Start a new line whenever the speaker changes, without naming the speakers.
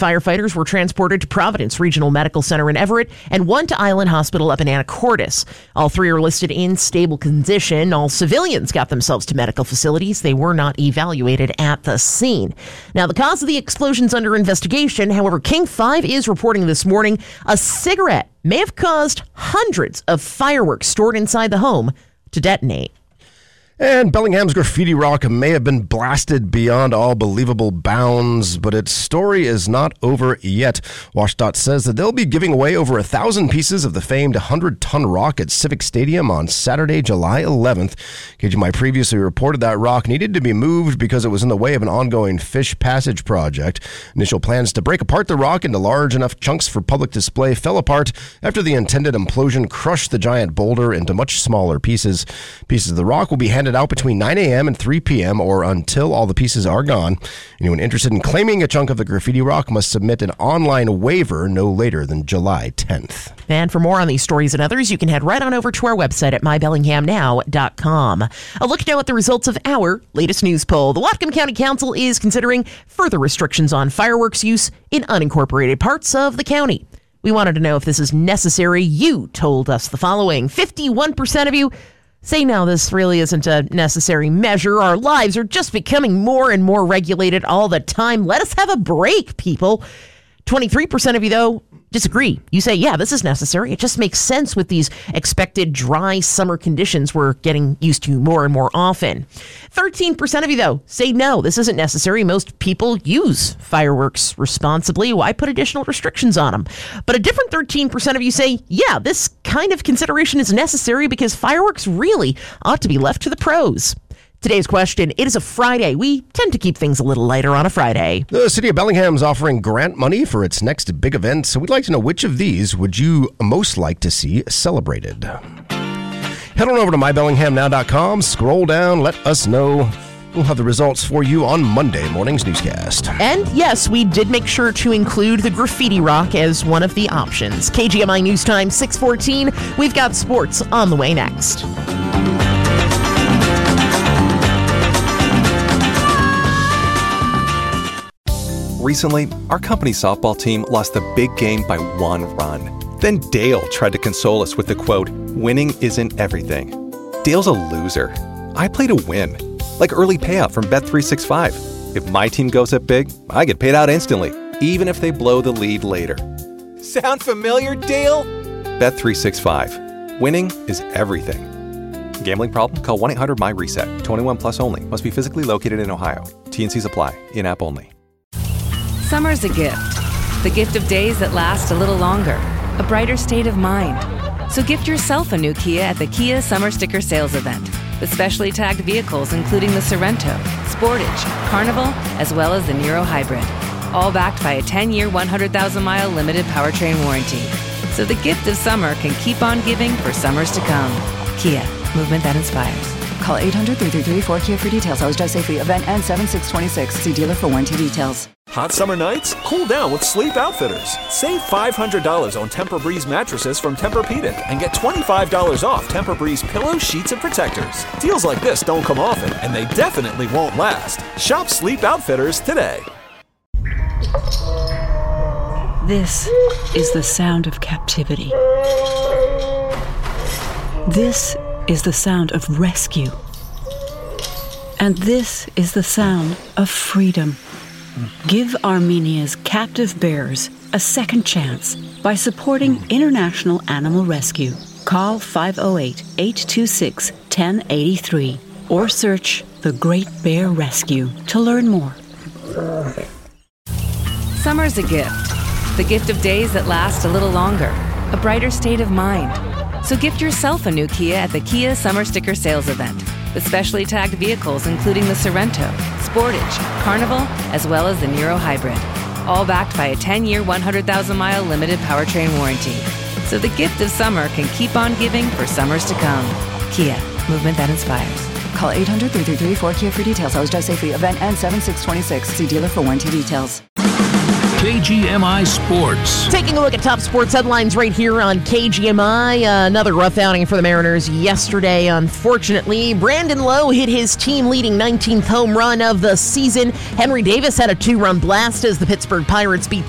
firefighters were transported to Providence Regional Medical Center in Everett and one to Island Hospital up in Anacortes. All three are listed in stable condition. All civilians got themselves to medical facilities. They were not evaluated at the scene. Now, the cause of the explosion's under investigation. However, King 5 is reporting this morning a cigarette may have caused hundreds of fireworks stored inside the home to detonate.
And Bellingham's graffiti rock may have been blasted beyond all believable bounds, but its story is not over yet. WSDOT says that they'll be giving away over 1,000 pieces of the famed 100-ton rock at Civic Stadium on Saturday, July 11th. KGMI previously reported that rock needed to be moved because it was in the way of an ongoing fish passage project. Initial plans to break apart the rock into large enough chunks for public display fell apart after the intended implosion crushed the giant boulder into much smaller pieces. Pieces of the rock will be handed out between 9 a.m. and 3 p.m. or until all the pieces are gone. Anyone interested in claiming a chunk of the graffiti rock must submit an online waiver no later than July 10th.
And for more on these stories and others, you can head right on over to our website at mybellinghamnow.com. A look now at the results of our latest news poll. The Whatcom County Council is considering further restrictions on fireworks use in unincorporated parts of the county. We wanted to know if this is necessary. You told us the following. 51% of you say, no, this really isn't a necessary measure. Our lives are just becoming more and more regulated all the time. Let us have a break, people. 23% of you, though, disagree. You say, yeah, this is necessary. It just makes sense with these expected dry summer conditions we're getting used to more and more often. 13% of you, though, say no, this isn't necessary. Most people use fireworks responsibly. Why put additional restrictions on them? But a different 13% of you say, yeah, this kind of consideration is necessary because fireworks really ought to be left to the pros. Today's question, it is a Friday. We tend to keep things a little lighter on a Friday.
The City of Bellingham is offering grant money for its next big event, so we'd like to know which of these would you most like to see celebrated. Head on over to mybellinghamnow.com, scroll down, let us know. We'll have the results for you on Monday morning's newscast.
And yes, we did make sure to include the graffiti rock as one of the options. KGMI News Time 6:14. We've got sports on the way next.
Recently, our company softball team lost the big game by 1 run. Then Dale tried to console us with the quote, "Winning isn't everything." Dale's a loser. I play to win, like early payout from Bet365. If my team goes up big, I get paid out instantly, even if they blow the lead later. Sound familiar, Dale? Bet365. Winning is everything. Gambling problem? Call 1-800-MY-RESET. 21 plus only. Must be physically located in Ohio. T&Cs apply. In-app only.
Summer's a gift. The gift of days that last a little longer. A brighter state of mind. So gift yourself a new Kia at the Kia Summer Sticker Sales Event. With specially tagged vehicles including the Sorento, Sportage, Carnival, as well as the Niro Hybrid. All backed by a 10-year, 100,000-mile limited powertrain warranty. So the gift of summer can keep on giving for summers to come. Kia, movement that inspires.
Call 800-333-4KIA for details. Always drive safely. Event ends 7/6/26. See dealer for warranty details.
Hot summer nights? Cool down with Sleep Outfitters. Save $500 on Tempur-Breeze mattresses from Tempur-Pedic and get $25 off Tempur-Breeze pillows, sheets, and protectors. Deals like this don't come often, and they definitely won't last. Shop Sleep Outfitters today.
This is the sound of captivity. This is the sound of rescue. And this is the sound of freedom. Give Armenia's captive bears a second chance by supporting International Animal Rescue. Call 508-826-1083 or search The Great Bear Rescue to learn more.
Summer's a gift. The gift of days that last a little longer. A brighter state of mind. So gift yourself a new Kia at the Kia Summer Sticker Sales Event. With specially tagged vehicles including the Sorento, Sportage, Carnival, as well as the Niro Hybrid. All backed by a 10-year, 100,000-mile limited powertrain warranty. So the gift of summer can keep on giving for summers to come. Kia, movement that inspires.
Call 800-333-4KIA for details. Always drive safely. Event ends 7/6/26. See dealer for warranty details.
KGMI Sports.
Taking a look at top sports headlines right here on KGMI. Another rough outing for the Mariners yesterday, unfortunately. Brandon Lowe hit his team-leading 19th home run of the season. Henry Davis had a 2-run blast as the Pittsburgh Pirates beat